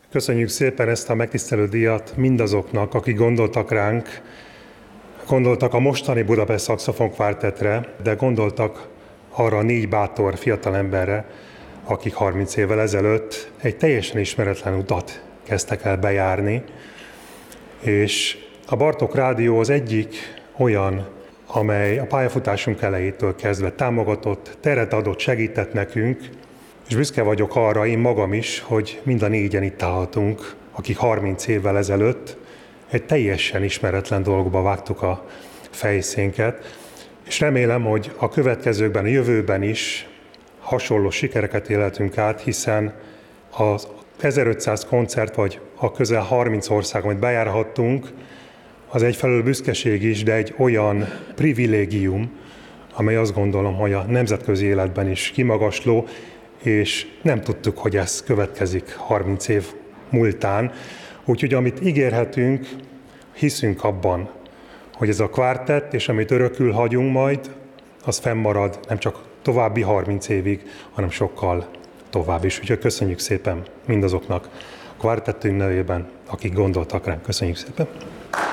Köszönjük szépen ezt a megtisztelő díjat mindazoknak, akik gondoltak ránk, gondoltak a mostani Budapest Szaxofon Kvártettre, de gondoltak arra a 4 bátor fiatalemberre, akik 30 évvel ezelőtt egy teljesen ismeretlen utat kezdtek el bejárni, és a Bartók Rádió az egyik olyan, amely a pályafutásunk elejétől kezdve támogatott, teret adott, segített nekünk, és büszke vagyok arra, én magam is, hogy mind a 4-en itt állhatunk, akik 30 évvel ezelőtt egy teljesen ismeretlen dologba vágtuk a fejszénket, és remélem, hogy a következőkben, a jövőben is hasonló sikereket élhetünk át, hiszen az 1500 koncert, vagy a közel 30 ország, amit bejárhattunk, az egyfelől büszkeség is, de egy olyan privilégium, amely azt gondolom, hogy a nemzetközi életben is kimagasló, és nem tudtuk, hogy ez következik 30 év múltán. Úgyhogy amit ígérhetünk, hiszünk abban, hogy ez a kvártett, és amit örökül hagyunk majd, az fennmarad nem csak további 30 évig, hanem sokkal tovább is. Úgyhogy köszönjük szépen mindazoknak a kvártettünk nevében, akik gondoltak ránk. Köszönjük szépen!